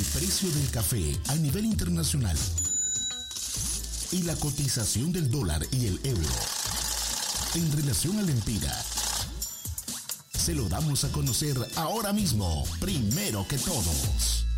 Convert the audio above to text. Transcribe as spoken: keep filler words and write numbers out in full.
precio del café a nivel internacional y la cotización del dólar y el euro en relación al Empira. Se lo damos a conocer ahora mismo, primero que todos.